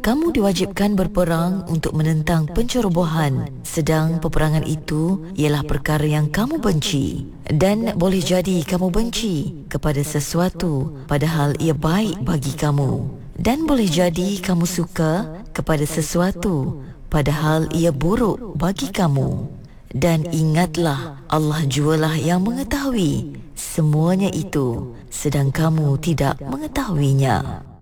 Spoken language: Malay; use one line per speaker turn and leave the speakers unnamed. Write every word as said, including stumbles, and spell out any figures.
kamu diwajibkan berperang untuk menentang pencerobohan, sedang peperangan itu ialah perkara yang kamu benci. Dan boleh jadi kamu benci kepada sesuatu padahal ia baik bagi kamu. Dan boleh jadi kamu suka kepada sesuatu padahal ia buruk bagi kamu. Dan ingatlah, Allah jualah yang mengetahui semuanya itu, sedang kamu tidak mengetahuinya.